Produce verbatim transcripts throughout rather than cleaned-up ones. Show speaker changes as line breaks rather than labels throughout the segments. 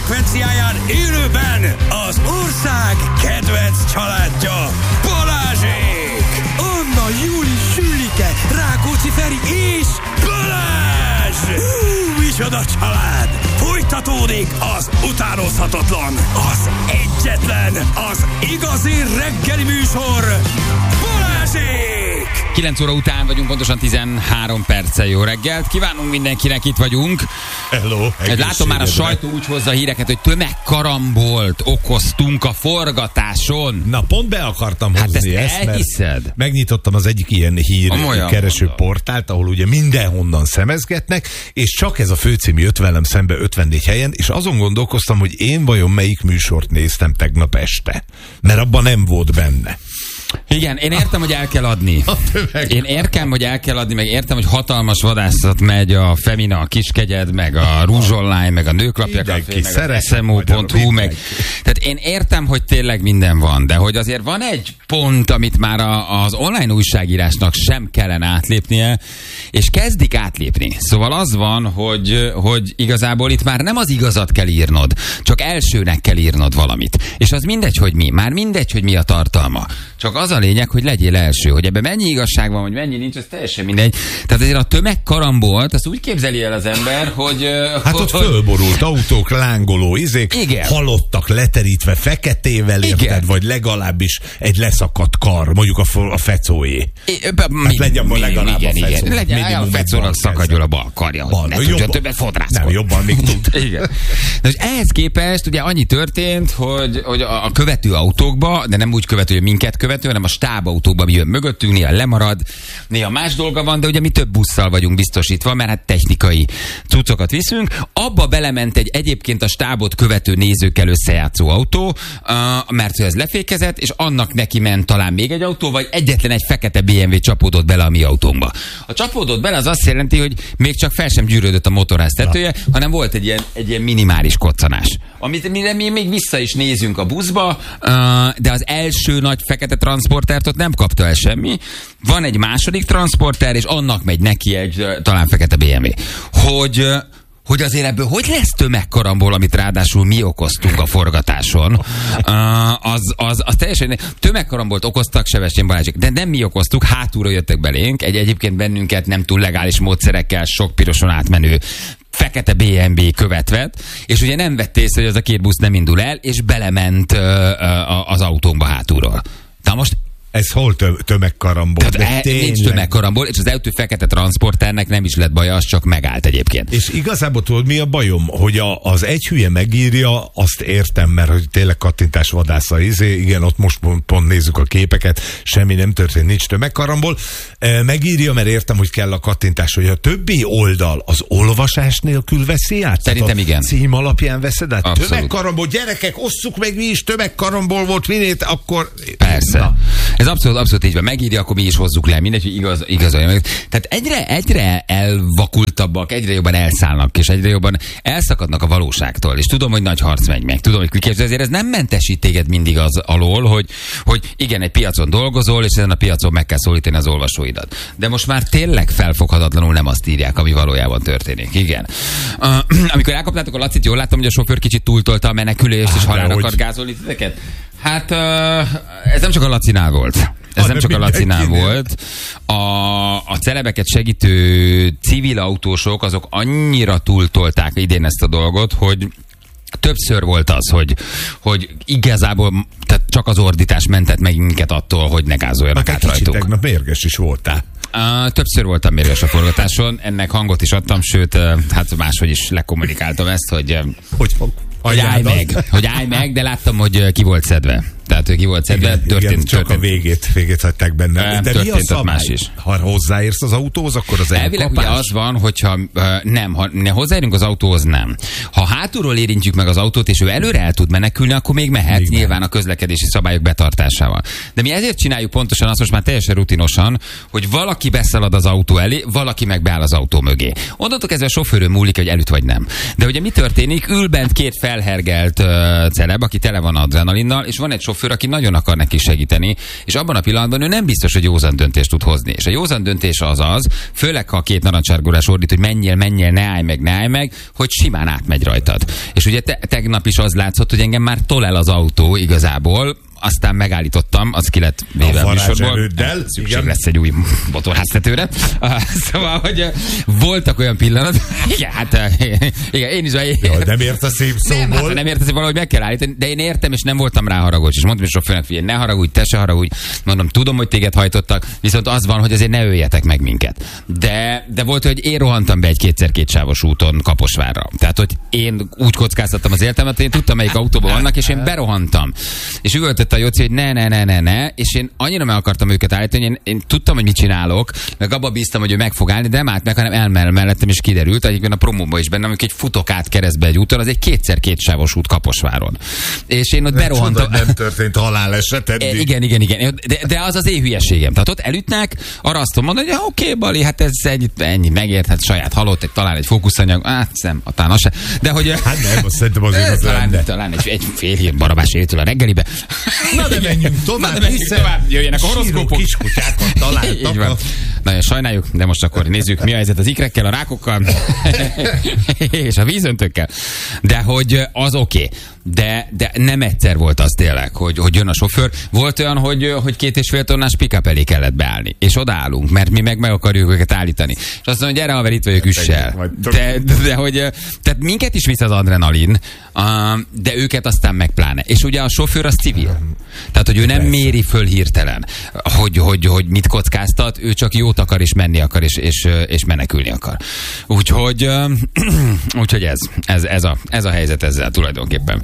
frekvenciáján élőben az ország kedvenc családja, Balázsék! Anna, Júli, Sülike, Rákóczi Feri és Balázs! Hú, micsoda család! Folytatódik az utánozhatatlan, az egyetlen, az igazi reggeli műsor, Balázsék!
kilenc óra után vagyunk, pontosan tizenhárom perccel. Jó reggelt. Kívánunk mindenkinek, itt vagyunk.
Hello.
Látom, már a sajtó úgy hozza a híreket, hogy tömegkarambolt okoztunk a forgatáson.
Na, pont be akartam
hát
hozni
ezt,
ezt,
elhiszed?
Megnyitottam az egyik ilyen hírkereső portált, ahol ugye mindenhonnan szemezgetnek, és csak ez a főcímű jött velem szembe ötvennégy helyen, és azon gondolkoztam, hogy én vajon melyik műsort néztem tegnap este. Mert abban nem volt benne.
Igen, én értem, hogy el kell adni. Én értem, hogy el kell adni, meg értem, hogy hatalmas vadászat megy a Femina, a Kiskegyed, meg a Rúzs Online, meg a Nőklapja Café, meg a es em o pont hu, meg... Tehát én értem, hogy tényleg minden van, de hogy azért van egy pont, amit már a, az online újságírásnak sem kellene átlépnie, és kezdik átlépni. Szóval az van, hogy, hogy igazából itt már nem az igazat kell írnod, csak elsőnek kell írnod valamit. És az mindegy, hogy mi. Már mindegy, hogy mi a tartalma. Csak az a lényeg, hogy legyél első. Hogy ebben mennyi igazság van, vagy mennyi nincs, ez teljesen mindegy. Tehát azért a tömegkarambolt, azt úgy képzeli el az ember, hogy...
Hát
hogy,
ott fölborult autók, lángoló izék, igen. Halottak leterítve feketével, érted, vagy legalábbis egy leszakadt kar, mondjuk a, a fecóé. Hát mi, legyen mi, legalább igen, a fecó.
Igen. Legyen a fecónak szakadjon a bal karja, hogy bal, ne tudja jobban, többet fodrászkodni.
Nem, jobban még tud.
Igen. De ehhez képest ugye annyi történt, hogy, hogy a követő autókba, de nem úgy követő, hogy minket követő, hanem a stábautókban, ami jön mögöttünk, néha lemarad, néha más dolga van, de ugye mi több busszal vagyunk biztosítva, mert hát technikai cuccokat viszünk. Abba belement egy egyébként a stábot követő nézőkkel összejátszó autó, mert ez lefékezett, és annak neki ment talán még egy autó, vagy egyetlen egy fekete bé em vé csapódott bele a mi autónkba. A csapódott bele az azt jelenti, hogy még csak fel sem gyűrődött a motorház tetője, hanem volt egy ilyen, egy ilyen minimális koccanás. Amit mi, mi még vissza is nézünk a buszba, de az első nagy fekete transportert ott nem kapta el semmi. Van egy második transporter, és annak megy neki egy talán fekete bé em vé. Hogy, hogy azért ebből hogy lesz tömegkarambol, amit ráadásul mi okoztunk a forgatáson, uh, az, az, az teljesen tömegkarambolt okoztak Sebestyén Balázsék, de nem mi okoztuk, hátulról jöttek belénk, egy egyébként bennünket nem túl legális módszerekkel sok piroson átmenő fekete bé em vé követvet, és ugye nem vett észre, hogy az a két busz nem indul el, és belement uh, uh, az autónkba hátulról. Na most
ez hol tö- tömegkarambol?
Tehát e, nincs tömegkarambol, és az eltű fekete transporternek nem is lett baja, az csak megállt egyébként.
És igazából tudod, mi a bajom? Hogy a, az egy hülye megírja, azt értem, mert hogy tényleg kattintás vadásza izé, igen, ott most pont, pont nézzük a képeket, semmi nem történt, nincs tömegkarambol. E, megírja, mert értem, hogy kell a kattintás, hogy a többi oldal az olvasás nélkül veszi át?
Szerintem igen.
Cím alapján veszed át?
Abszolút.
Tömegkarambol, gyerekek, osszuk meg mi is, tömegkarambol volt, minét, akkor...
Persze.
Na.
Ez abszolút, abszolút így van. Megírja, akkor mi is hozzuk le. Mindegy, hogy igaz, igazolja. Tehát egyre, egyre elvakultabbak, egyre jobban elszállnak, és egyre jobban elszakadnak a valóságtól. És tudom, hogy nagy harc megy meg. Tudom, hogy klikés, de azért ez nem mentesít téged mindig az alól, hogy, hogy igen, egy piacon dolgozol, és ezen a piacon meg kell szólítani az olvasóidat. De most már tényleg felfoghatatlanul nem azt írják, ami valójában történik. Igen. Uh, amikor elkaptátok a Lacit, jól láttam, hogy a sofőr kicsit túltolta a menekülést, és halálra akart gázolni titeket. Hát uh, ez nem csak a Lacinál volt. Ez ha, nem csak a Lacinál volt. A, a celebeket segítő civil autósok, azok annyira túltolták idén ezt a dolgot, hogy többször volt az, hogy, hogy igazából tehát csak az ordítás mentett meg minket attól, hogy ne gázoljanak át rajtuk.
Tegnap mérges is voltál.
Uh, többször voltam mérges a forgatáson, ennek hangot is adtam, sőt, uh, hát máshogy is lekommunikáltam ezt, hogy, uh,
hogy,
hogy állj meg, hogy állj meg, de láttam, hogy uh, ki volt szedve. Tehát, hogy ki volt szedve,
igen,
történt,
igen, csak
történt.
a végét, végét hagyták benne. De mi a szabály? Más is. Ha hozzáérsz az autóhoz, akkor az
elvileg ugye az van, hogyha uh, nem, ha ne hozzáérünk az autóhoz, nem. Ha hátulról érintjük meg az autót, és ő előre el tud menekülni, akkor még mehet, még nyilván nem. A közlekedési szabályok betartásával. De mi ezért csináljuk pontosan azt most már teljesen rutinosan, hogy valaki beszalad az autó elé, valaki meg beáll az autó mögé. Onnantól kezdve a sofőrön múlik, hogy előtt vagy nem. De ugye mi történik? Ül bent két fel felhergelt uh, celeb, aki tele van adrenalinnal, és van egy sofőr, aki nagyon akar neki segíteni, és abban a pillanatban ő nem biztos, hogy józan döntést tud hozni. És a józan döntés az az, főleg ha a két narancsárgórás ordít, hogy menjél, menjél, ne állj meg, ne állj meg, hogy simán átmegy rajtad. És ugye te, tegnap is az látszott, hogy engem már tol el az autó igazából, aztán megállítottam, az ki lett véve a műsorból. Szükség igen. lesz egy új motorháztetőre. Uh, szóval, hogy uh, voltak olyan pillanat, igen, hát uh, igen, én is
Jaj, nem ért a szép szóból.
Nem, hát, nem ért, hogy valahogy meg kell állítani, de én értem, és nem voltam rá haragos. És mondtam, hogy sofőrnek, figyelj, ne haragudj, te se haragudj. Mondom, tudom, hogy téged hajtottak, viszont az van, hogy azért ne öljetek meg minket. De, de volt, hogy én rohantam be egy kétszer kétsávos úton Kaposvárra. Tehát, hogy én úgy kockáztattam az életemet, én tudtam, melyik autóban vannak, és én berohantam. És üvöltött a Jóci, hogy ne, ne, ne, ne, ne, és én annyira meg akartam őket állítani, hogy én, én tudtam, hogy mit csinálok, meg abba bíztam, hogy ő meg fog állni, de nem állt meg, hanem elmell mellettem, és kiderült, egyébként a promóban is bennem, hogy egy futok át keresztbe egy úton, az egy kétszer kétsávos út Kaposváron. És én ott
nem
berohantam.
Csoda, nem történt haláleset eddig.
Igen, igen, igen. De, de az az én hülyeségem. Tehát ott elütnek, arra azt mondom, hogy ja, oké, okay, Bali, hát ez ennyi, ennyi megért, hát saját halott, egy, talán egy fókuszanyag, hát szem, talán az se. De hogy...
Hát nem, azt szerintem azért az
talán, talán, talán egy, egy fél hír barabás étől a reggelibe.
Na de menjünk tovább,
Na de menjünk tovább, jöjjenek a horoszkópok.
Kiskutyákat találtak.
Így van. Nagyon sajnáljuk, de most akkor nézzük, mi a helyzet az ikrekkel, a rákokkal és a vízöntökkel. De hogy az oké. Okay. De, de nem egyszer volt az tényleg, hogy, hogy jön a sofőr. Volt olyan, hogy, hogy két és fél tonnás pick-up elé kellett beállni. És odaállunk, mert mi meg meg akarjuk őket állítani. És azt mondom, hogy gyere, haver, itt vagyok, üss el. De, de, de hogy, tehát minket is visz az adrenalin, de őket aztán meg pláne. És ugye a sofőr az civil. Tehát, hogy ő nem méri föl hirtelen, hogy, hogy, hogy mit kockáztat, ő csak jót akar, és menni akar, és, és, és menekülni akar. Úgyhogy, úgyhogy ez, ez, ez, a, ez a helyzet ezzel tulajdonképpen.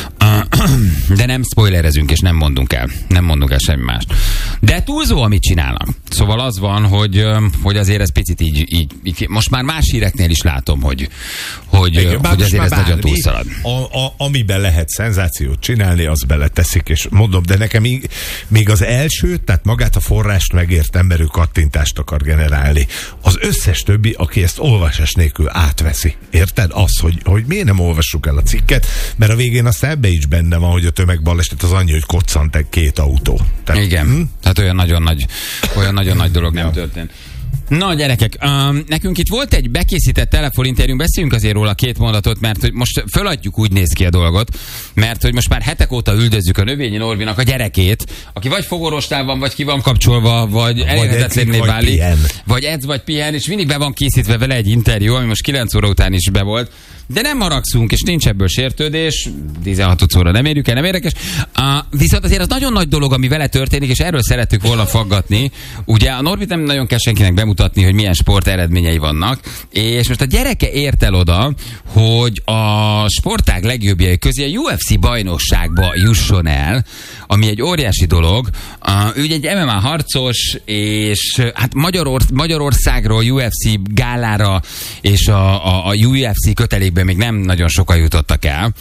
De nem spoilerezünk, és nem mondunk el. Nem mondunk el semmi mást. De túlzó, amit csinálnak. Szóval az van, hogy, hogy azért ez picit így, így, így most már más híreknél is látom, hogy, hogy,
igen,
hogy azért ez bármi, nagyon túlszalad.
A, a, amiben lehet szenzációt csinálni, az beleteszik, és mondom, de nekem még, még az első, tehát magát a forrást megértem, mert ő kattintást akar generálni. Az összes többi, aki ezt olvasás nélkül átveszi. Érted? Az, hogy, hogy miért nem olvassuk el a cikket, mert a végén aztán ebbe is benne van, hogy a tömegbaleset az annyi, hogy koccant egy két autó. Tehát,
igen, hm? Tehát olyan nagyon nagy, olyan nagyon nagy dolog nem
ja.
történt. Na gyerekek, um, nekünk itt volt egy bekészített telefoninterjúnk, beszéljünk azért róla két mondatot, mert hogy most föladjuk, úgy néz ki a dolgot, mert hogy most már hetek óta üldözzük a Növényi Norbinak a gyerekét, aki vagy fogorvosnál van, vagy ki van kapcsolva, vagy elérhetetlenné válik, vagy edz, vagy pihen, és mindig be van készítve vele egy interjú, ami most kilenc óra után is be volt. De nem haragszunk, és nincs ebből sértődés, tizenhat óra nem érjük el, nem érdekes. Uh, viszont azért az nagyon nagy dolog, ami vele történik, és erről szerettük volna faggatni. Ugye a Norbit nem nagyon kell senkinek bemutatni, hogy milyen sport eredményei vannak, és most a gyereke ért el oda, hogy a sportág legjobbjai közé a U F C bajnokságba jusson el, ami egy óriási dolog. Uh, ő egy em em á harcos, és hát Magyaror- Magyarországról U F C gálára és a, a, a U F C kötelékben még nem nagyon sokan jutottak el,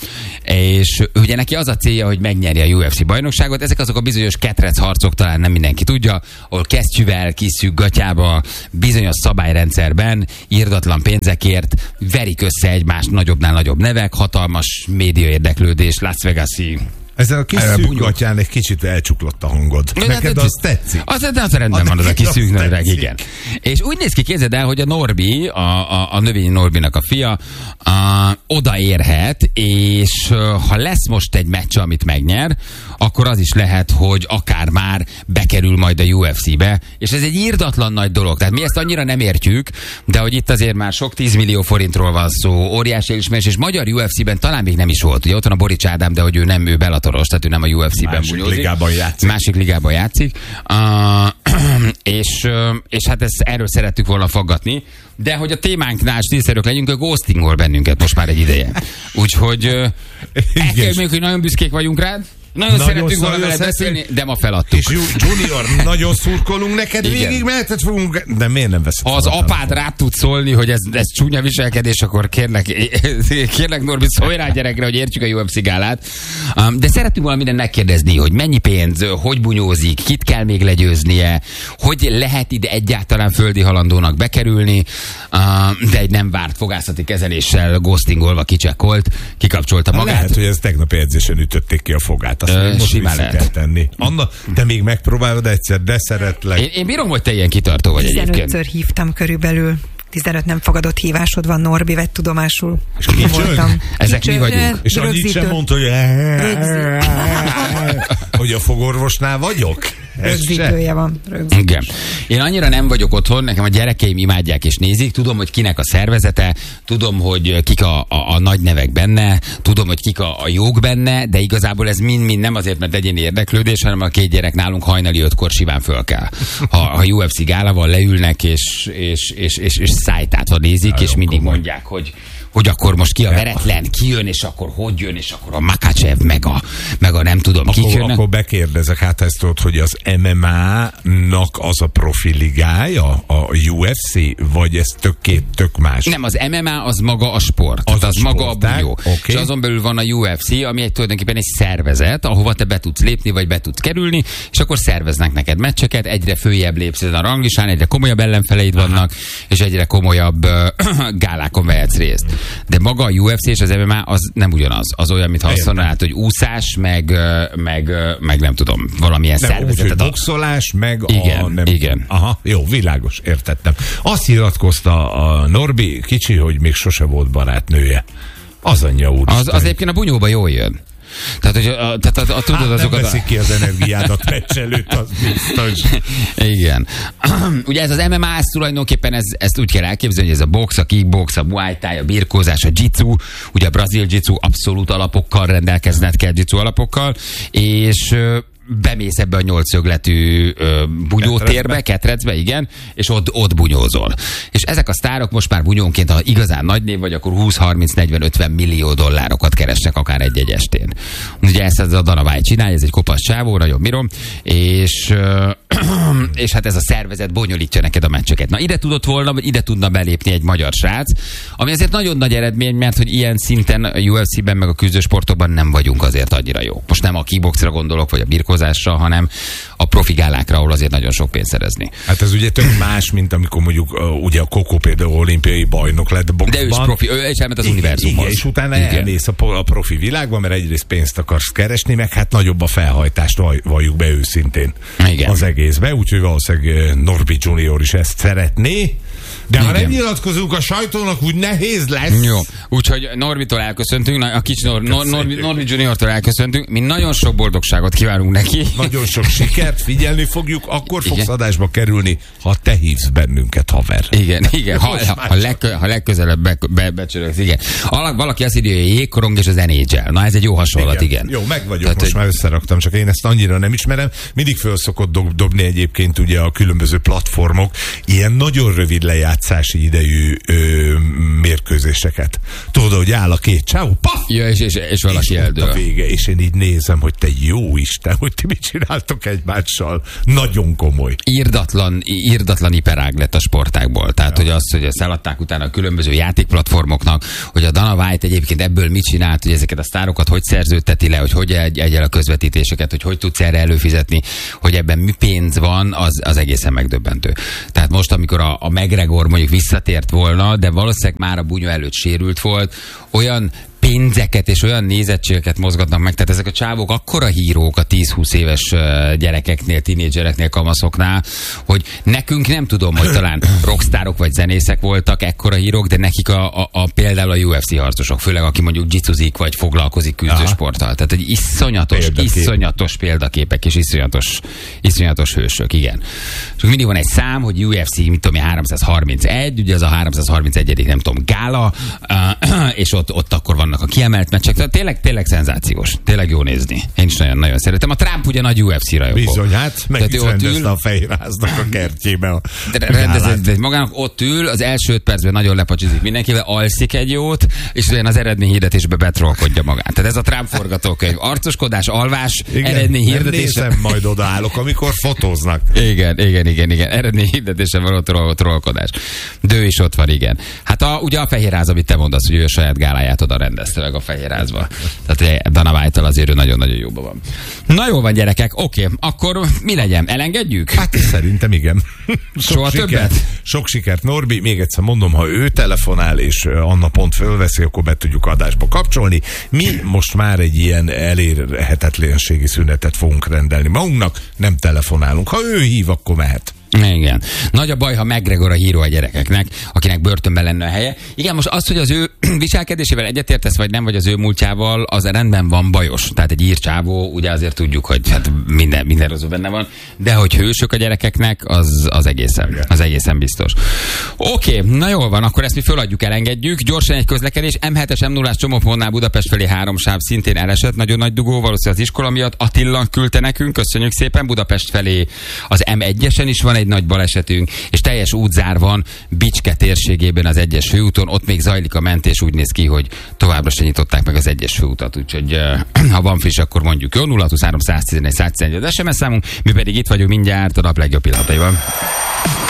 és ugye neki az a célja, hogy megnyerje a U F C bajnokságot. Ezek azok a bizonyos ketrec harcok, talán nem mindenki tudja, ahol kesztyűvel, kiszűk gatyába, bizonyos szabályrendszerben, irdatlan pénzekért verik össze egymást nagyobbnál nagyobb nevek, hatalmas média érdeklődés, Las Vegas-i.
Ezzel a kis szűkgatyán egy kicsit elcsuklott a hangod.
De
neked az tetszik?
Az, az, az rendben van, az a kis szűk nadrág, igen. És úgy néz ki, képzeld el, hogy a Norbi, a, a, a Növényi Norbinak a fia, a, odaérhet, és ha lesz most egy meccs, amit megnyer, akkor az is lehet, hogy akár már bekerül majd a U F C-be, és ez egy irdatlan nagy dolog. Tehát mi ezt annyira nem értjük, de hogy itt azért már sok tízmillió forintról van szó, óriási elismerés, és magyar U F C-ben talán még nem is volt. Ugye ott van a Borics Ádám, de hogy ő nem ő Belatoros, tehát ő nem a U F C-ben
Másik bunyózik. ligában játszik.
Másik ligában játszik. Uh, és, és hát ezt erről szerettük volna faggatni, de hogy a témánknál stílszerűek legyünk, a ghostingol bennünket most már egy ideje. Úgyhogy el kell még, hogy nagyon büszkék vagyunk rád. Nagyon, nagyon szeretünk volna vele beszélni, de ma feladtuk.
És Junior, nagyon szurkolunk neked, igen. Végig mehetett fogunk, de miért nem veszed?
Ha az apád rá tud szólni, hogy ez, ez csúnya viselkedés, akkor kérlek, kérlek Norbi, szólj rá gyerekre, hogy értsük a U F C gálát. Um, de szeretünk volna mindent megkérdezni, hogy mennyi pénz, hogy bunyózik, kit kell még legyőznie, hogy lehet ide egyáltalán földi halandónak bekerülni, um, de egy nem várt fogászati kezeléssel ghostingolva kicsekkolt, kikapcsolta magát.
Lehet, hogy ez tegnapi edzésen ütötték ki a fogát. Azt Ö, most vissza kell tenni. Anna, te még megpróbálod egyszer, de szeretlek.
Én, én bírom, hogy te ilyen kitartó vagy egyébként.
tizenötször hívtam körülbelül. tizenöt nem fogadott hívásod van, Norbi, vett tudomásul.
És voltam.
Ezek Kicsön, mi vagyunk?
És annyit sem mondta, hogy hogy a fogorvosnál vagyok.
Rögzítője van. Rögzítős.
Igen. Én annyira nem vagyok otthon, nekem a gyerekeim imádják és nézik, tudom, hogy kinek a szervezete, tudom, hogy kik a, a, a nagy nevek benne, tudom, hogy kik a, a jók benne, de igazából ez mind-mind nem azért, mert egyéni érdeklődés, hanem a két gyerek nálunk hajnali ötkor simán föl kell. Ha, ha U F C gálával leülnek és, és, és, és, és szájtátva nézik, és mindig mondják, hogy hogy akkor most ki a veretlen, ki jön, és akkor hogy jön, és akkor a Makhachev, meg a, meg a nem tudom,
akkor,
kik jönnek.
Akkor bekérdezek, hát ezt tudod, hogy az M M A-nak az a profiligája, a U F C, vagy ez tök két, tök más?
Nem, az M M A az maga a sport, az, az a maga a bunyó. Okay. És azon belül van a U F C, ami egy tulajdonképpen egy szervezet, ahova te be tudsz lépni, vagy be tudsz kerülni, és akkor szerveznek neked meccseket, egyre följebb lépsz a ranglistán, egyre komolyabb ellenfeleid vannak, és egyre komolyabb uh, gálákon vehetsz részt. De maga a U F C és az M M A az nem ugyanaz. Az olyan, mintha azt mondanád, hogy úszás, meg, meg, meg nem tudom, valamilyen nem, szervezetet.
Úgy, hogy boxolás, meg
igen,
a... Nem,
igen.
Aha, jó, világos, értettem. Azt nyilatkozta a Norbi kicsi, hogy még sose volt barátnője. Az anyja úr.
Az, az egyébként a bunyóba jól jön. Tehát, hogy a, tehát a, a, tudod,
hát
azokat...
nem veszik ki az energiádat meccs előtt, az biztos.
Igen. Ugye ez az M M A, ez tulajdonképpen ez, ezt úgy kell elképzelni, hogy ez a box, a kickbox, a muay thai, a birkózás, a jitsu, ugye a brazil jitsu abszolút alapokkal rendelkezned kell, jitsu alapokkal, és bemész ebbe a nyolcszögletű ö, bunyótérbe, ketrecbe, igen, és ott, ott bunyózol. És ezek a sztárok most már bunyónként, ha igazán nagy név vagy, akkor húsz, harminc, negyven, ötven millió dollárokat keresnek akár egy-egy estén. Ugye ezt a Dana White csinálja, ez egy kopasz csávó, nagyon bírom, és, ö, és hát ez a szervezet bonyolítja neked a meccseket. Na ide tudott volna, vagy ide tudna belépni egy magyar srác, ami azért nagyon nagy eredmény, mert hogy ilyen szinten a U F C-ben meg a küzdősportokban nem vagyunk azért annyira jó. Most nem a kickboxra gondolok, vagy a birkózásra, hanem a profi gálákra, ahol azért nagyon sok pénzt szerezni.
Hát ez ugye tök más, mint amikor mondjuk uh, ugye a Kokó például olimpiai bajnok lett boxban.
De ő is profi, ő is elment az igen, univerzumhoz.
Igen, és utána igen. elmész a, a profi világban, mert egyrészt pénzt akarsz keresni, meg hát nagyobb a felhajtást, valljuk be őszintén igen. az egészbe, úgyhogy valószínűleg Norbi Junior is ezt szeretné. De igen. ha nem nyilatkozunk a sajtónak, úgy nehéz lesz.
Jó, úgyhogy Norbitól elköszöntünk, a kicsi Nor- Nor- Norbi, Norbi Juniortól elköszöntünk, mi nagyon sok boldogságot kívánunk neki.
Nagyon sok sikert, figyelni fogjuk, akkor fogsz igen. adásba kerülni, ha te hívsz bennünket, haver.
Igen, igen, ha, ha, ha, legkö, ha legközelebb be, be, becsörögsz, igen. Valaki azt írja, hogy a jégkorong és az en há el. Na ez egy jó hasonlat, igen. igen.
Jó, meg vagyok, tehát, most hogy... már összeraktam, csak én ezt annyira nem ismerem. Mindig föl szokott dob, dobni egyébként ugye a különböző platformok ilyen nagyon rövid lejátszási idejű ö, mérkőzéseket. Tudod, hogy áll a két csávó, paf!
Ja, és, és, és valaki eldől.
A vége, és én így nézem, hogy te jó Isten, hogy ti mit csináltok egymással. Nagyon komoly.
Írdatlan, írdatlan iperág lett a sportákból. Tehát, ja. hogy azt, hogy ezt eladták utána a különböző játékplatformoknak, hogy a Dana White egyébként ebből mit csinált, hogy ezeket a sztárokat hogy szerződteti le, hogy hogy egy, egyel a közvetítéseket, hogy hogy tudsz erre előfizetni, hogy ebben mi pénz van, az, az egészen megdöbbentő. Tehát most, amikor a, a McGregor mondjuk visszatért volna, de valószínűleg már a bunyó előtt sérült volt, olyan pénzeket és olyan nézettségeket mozgatnak meg, tehát ezek a csávók akkora hírók a tíz-húsz éves gyerekeknél, tínédzsereknél, kamaszoknál, hogy nekünk nem tudom, hogy talán rockstárok vagy zenészek voltak ekkora hírók, de nekik a, a, a például a U F C harcosok, főleg aki mondjuk jitsuzik vagy foglalkozik küzdősporttal. Tehát egy iszonyatos, példakép. iszonyatos példaképek és iszonyatos, iszonyatos hősök, igen. Csak mindig van egy szám, hogy U F C, mit tudom, háromszázharmincegy, ugye az a háromszázharmincegyedik nem tudom, gála, és ott ott, ott akkor vannak a kiemelt meccsek. Tehát tényleg, tényleg szenzációs. Tényleg jó nézni. Én is nagyon-nagyon szeretem. A Trump ugye nagy u ef cé rajongó.
Bizony, hát meg is rendezte
ül,
a Fehérháznak a kertjébe a
rendezett magának, ott ül, az első öt percben nagyon lepacsizik mindenkivel, alszik egy jót, és olyan az eredményhirdetésbe betrolkodja magát. Tehát ez a Trump forgatókönyv. Arcoskodás, alvás, eredményhirdetésre.
Nézem, majd odaállok, amikor fotóznak.
Igen, igen, igen, igen. Eredményhirdetésre való troll, trollkodás. Dő is ott van, igen. Hát a, ugye a Fehérház, amit te mondasz, hogy ő a saját gáláját oda rendezte meg a Fehérházba. Tehát Dana White-tal azért ő nagyon-nagyon jóban van. Na jó van, gyerekek, oké, akkor mi legyen? Elengedjük?
Hát szerintem igen. Sok
Soha
sikert,
többet?
Sok sikert, Norbi. Még egyszer mondom, ha ő telefonál, és Anna pont fölveszi, akkor be tudjuk adásba kapcsolni. Mi most már egy ilyen elérhetetlenségi szünetet fogunk rendelni magunknak, nem telefonálunk. Ha ő hív, akkor mehet.
Igen. Nagy a baj, ha McGregor a híró a gyerekeknek, akinek börtönben lenne a helye. Igen, most az, hogy az ő viselkedésével egyetértesz, vagy nem, vagy az ő múltjával, az rendben van, bajos. Tehát egy írcsávó, ugye azért tudjuk, hogy hát minden, minden rosszul benne van, de hogy hősök a gyerekeknek, az, az egészen, az egészen biztos. Oké, okay, na jól van, akkor ezt mi föladjuk, elengedjük. Gyorsan egy közlekedés, em hetes, em nullás csomópontnál Budapest felé három sáv szintén elesett, nagyon nagy dugó, valószínűleg az iskola miatt. Attila küldte nekünk, köszönjük szépen. Budapest felé az em egyesen is van egy nagy balesetünk, és teljes útzár van Bicske térségében az egyes főúton, ott még zajlik a mentés, úgy néz ki, hogy továbbra se nyitották meg az egyes főutat, úgyhogy ha van friss, akkor mondjuk jó, nulla hatvanhárom száz tizenegy száz tizenegy az es em es számunk, mi pedig itt vagyunk mindjárt a nap legjobb pillanataiban.